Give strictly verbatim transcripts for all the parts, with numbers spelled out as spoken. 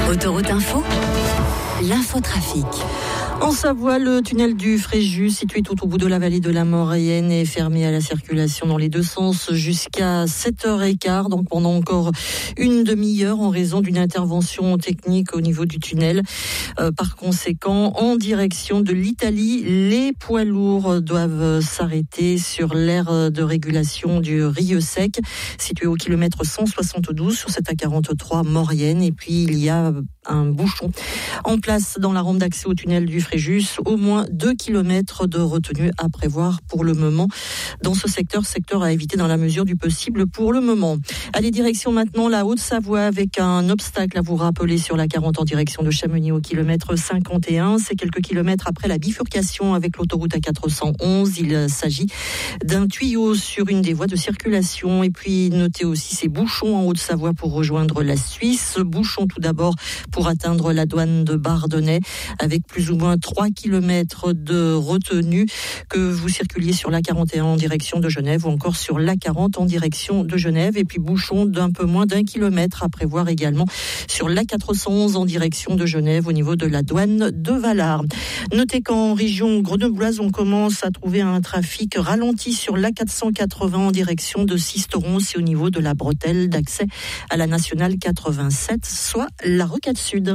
Autoroute Info, l'infotrafic. En Savoie, le tunnel du Fréjus, situé tout au bout de la vallée de la Maurienne, est fermé à la circulation dans les deux sens jusqu'à sept heures quinze, donc pendant encore une demi-heure en raison d'une intervention technique au niveau du tunnel. Euh, par conséquent, en direction de l'Italie, les poids lourds doivent s'arrêter sur l'aire de régulation du Rieux Sec, situé au kilomètre cent soixante-douze sur cette A quarante-trois Maurienne. Et puis, il y a un bouchon en place dans la rampe d'accès au tunnel du Fréjus, au moins deux kilomètres de retenue à prévoir pour le moment dans ce secteur, secteur à éviter dans la mesure du possible pour le moment. Allez, direction maintenant la Haute-Savoie avec un obstacle à vous rappeler sur la quarante en direction de Chamonix au kilomètre cinquante et un. C'est quelques kilomètres après la bifurcation avec l'autoroute A quatre cent onze. Il s'agit d'un tuyau sur une des voies de circulation. Et puis notez aussi ces bouchons en Haute-Savoie pour rejoindre la Suisse. Bouchons tout d'abord pour atteindre la douane de Bardonnay avec plus ou moins trois kilomètres de retenue, que vous circuliez sur l'A quarante et un en direction de Genève ou encore sur l'A quarante en direction de Genève. Et puis bouchon d'un peu moins d'un kilomètre à prévoir également sur l'A quatre cent onze en direction de Genève au niveau de la douane de Valard. Notez qu'en région grenobloise, on commence à trouver un trafic ralenti sur l'A quatre cent quatre-vingts en direction de Sisteron, c'est au niveau de la bretelle d'accès à la nationale quatre-vingt-sept, soit la Rocade Sud.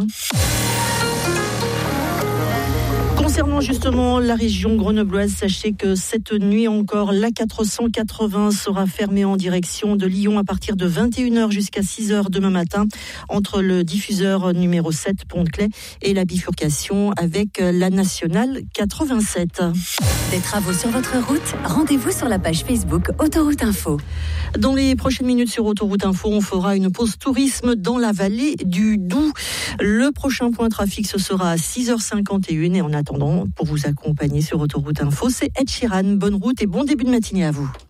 Concernant justement la région grenobloise, sachez que cette nuit encore, l'A quatre cent quatre-vingts sera fermée en direction de Lyon à partir de vingt et une heures jusqu'à six heures demain matin, entre le diffuseur numéro sept Pont-de-Claix et la bifurcation avec la nationale quatre-vingt-sept. Des travaux sur votre route, rendez-vous sur la page Facebook Autoroute Info. Dans les prochaines minutes sur Autoroute Info, on fera une pause tourisme dans la vallée du Doubs. Le prochain point trafic, ce sera à six heures cinquante et une. Et en attendant, pour vous accompagner sur Autoroute Info, c'est Ed Sheeran. Bonne route et bon début de matinée à vous.